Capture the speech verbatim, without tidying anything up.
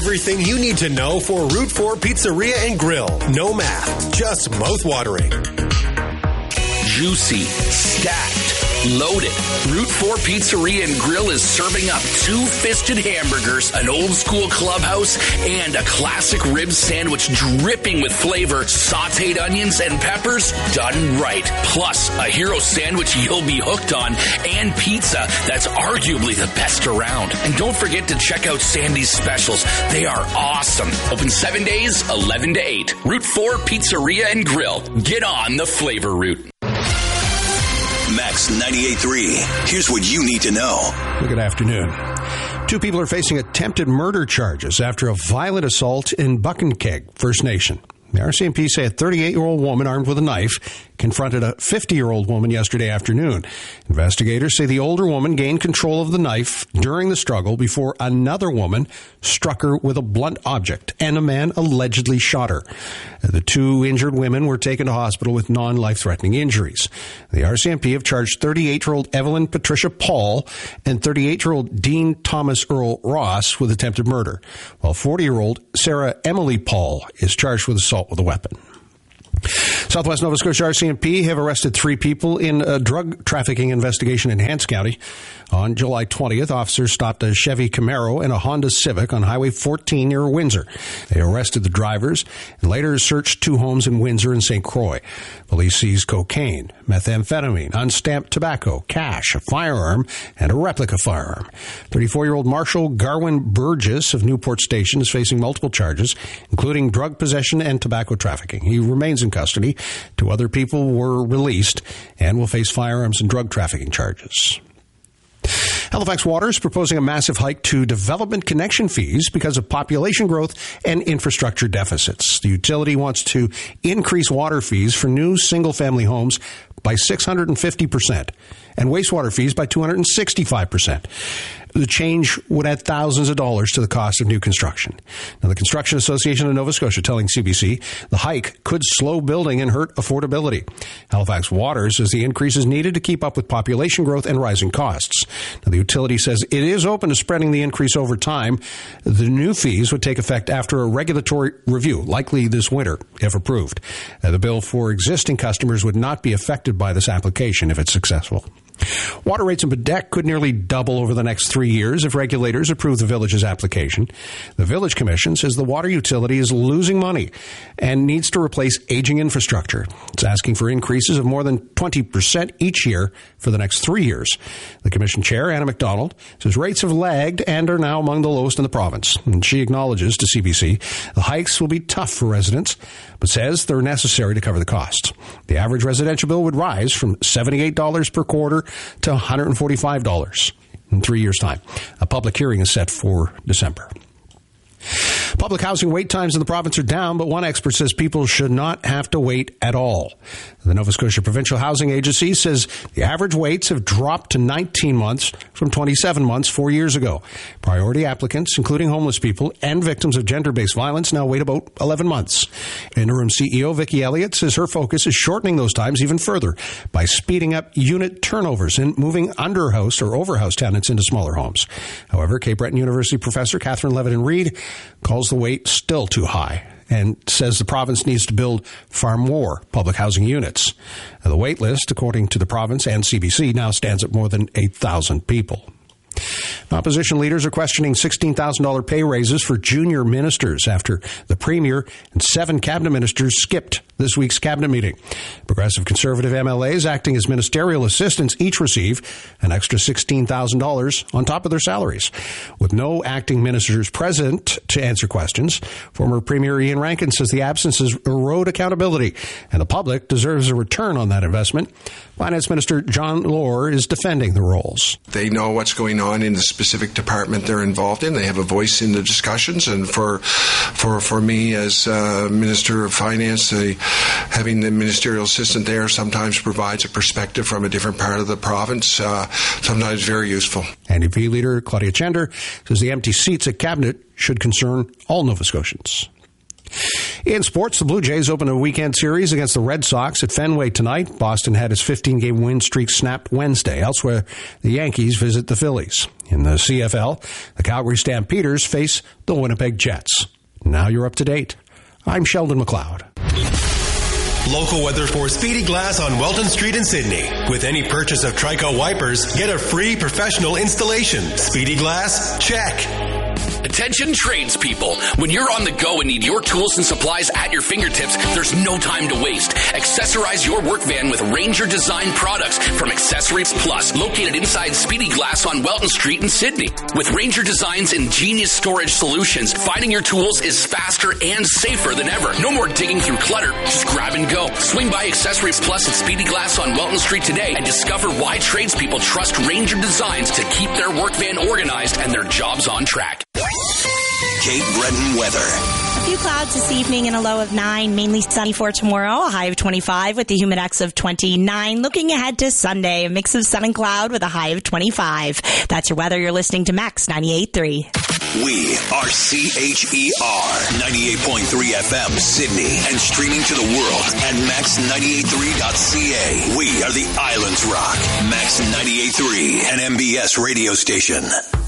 Everything you need to know for Route four Pizzeria and Grill. No math, just mouth-watering. Juicy, stacked, loaded. Route four Pizzeria and Grill is serving up two-fisted hamburgers, an old-school clubhouse, and a classic rib sandwich dripping with flavor, sautéed onions and peppers done right. Plus, a hero sandwich you'll be hooked on, and pizza that's arguably the best around. And don't forget to check out Sandy's specials. They are awesome. Open seven days, eleven to eight. Route four Pizzeria and Grill. Get on the flavor route. Max ninety-eight point three. Here's what you need to know. Good afternoon. Two people are facing attempted murder charges after a violent assault in Buckenkeg First Nation. The R C M P say a thirty-eight-year-old woman armed with a knife confronted a fifty-year-old woman yesterday afternoon. Investigators say the older woman gained control of the knife during the struggle before another woman struck her with a blunt object, and a man allegedly shot her. The two injured women were taken to hospital with non-life-threatening injuries. The R C M P have charged thirty-eight-year-old Evelyn Patricia Paul and thirty-eight-year-old Dean Thomas Earl Ross with attempted murder, while forty-year-old Sarah Emily Paul is charged with assault with a weapon. Southwest Nova Scotia R C M P have arrested three people in a drug trafficking investigation in Hants County. On July twentieth, officers stopped a Chevy Camaro and a Honda Civic on Highway fourteen near Windsor. They arrested the drivers and later searched two homes in Windsor and Saint Croix. Police seized cocaine, methamphetamine, unstamped tobacco, cash, a firearm, and a replica firearm. thirty-four-year-old Marshall Garwin Burgess of Newport Station is facing multiple charges, including drug possession and tobacco trafficking. He remains in custody. Two other people were released and will face firearms and drug trafficking charges. Halifax Water is proposing a massive hike to development connection fees because of population growth and infrastructure deficits. The utility wants to increase water fees for new single-family homes by six hundred fifty percent and wastewater fees by two hundred sixty-five percent. The change would add thousands of dollars to the cost of new construction. Now, the Construction Association of Nova Scotia telling C B C the hike could slow building and hurt affordability. Halifax Water says the increase is needed to keep up with population growth and rising costs. Now, the utility says it is open to spreading the increase over time. The new fees would take effect after a regulatory review, likely this winter, if approved. Now, the bill for existing customers would not be affected by this application if it's successful. Water rates in Bedeque could nearly double over the next three years if regulators approve the village's application. The Village Commission says the water utility is losing money and needs to replace aging infrastructure. It's asking for increases of more than twenty percent each year for the next three years. The Commission Chair, Anna MacDonald, says rates have lagged and are now among the lowest in the province. And she acknowledges to C B C the hikes will be tough for residents, but says they're necessary to cover the costs. The average residential bill would rise from seventy-eight dollars per quarter to one hundred forty-five dollars in three years' time. A public hearing is set for December. Public housing wait times in the province are down, but one expert says people should not have to wait at all. The Nova Scotia Provincial Housing Agency says the average waits have dropped to nineteen months from twenty-seven months four years ago. Priority applicants, including homeless people and victims of gender-based violence, now wait about eleven months. Interim C E O Vicki Elliott says her focus is shortening those times even further by speeding up unit turnovers and moving underhouse or overhouse tenants into smaller homes. However, Cape Breton University professor Catherine Levitin-Reid calls the wait still too high and says the province needs to build far more public housing units. The wait list, according to the province and C B C, now stands at more than eight thousand people. Opposition leaders are questioning sixteen thousand dollars pay raises for junior ministers after the Premier and seven cabinet ministers skipped this week's cabinet meeting. Progressive Conservative M L As acting as ministerial assistants each receive an extra sixteen thousand dollars on top of their salaries. With no acting ministers present to answer questions, former Premier Ian Rankin says the absences erode accountability and the public deserves a return on that investment. Finance Minister John Lohr is defending the roles. They know what's going on in the specific department they're involved in. They have a voice in the discussions, and for for for me as uh, Minister of Finance, uh, having the ministerial assistant there sometimes provides a perspective from a different part of the province, uh, sometimes very useful. N D P leader Claudia Chender says the empty seats at Cabinet should concern all Nova Scotians. In sports, the Blue Jays open a weekend series against the Red Sox at Fenway tonight. Boston had its fifteen-game win streak snapped Wednesday. Elsewhere, the Yankees visit the Phillies. In the C F L, the Calgary Stampeders face the Winnipeg Jets. Now you're up to date. I'm Sheldon McLeod. Local weather for Speedy Glass on Welton Street in Sydney. With any purchase of Trico wipers, get a free professional installation. Speedy Glass, check. Attention tradespeople. When you're on the go and need your tools and supplies at your fingertips, there's no time to waste. Accessorize your work van with Ranger Design products from Accessories Plus, located inside Speedy Glass on Welton Street in Sydney. With Ranger Design's ingenious storage solutions, finding your tools is faster and safer than ever. No more digging through clutter. Just grab and go. Swing by Accessories Plus at Speedy Glass on Welton Street today and discover why tradespeople trust Ranger Designs to keep their work van organized and their jobs on track. Cape Breton weather. A few clouds this evening and a low of nine. Mainly sunny for tomorrow. A high of twenty-five with the humidex of twenty-nine. Looking ahead to Sunday, a mix of sun and cloud with a high of twenty-five. That's your weather. You're listening to Max ninety-eight point three. We are C H E R ninety-eight point three F M Sydney and streaming to the world at max ninety-eight three dot c a. We are the Islands Rock, Max ninety-eight point three, an M B S radio station.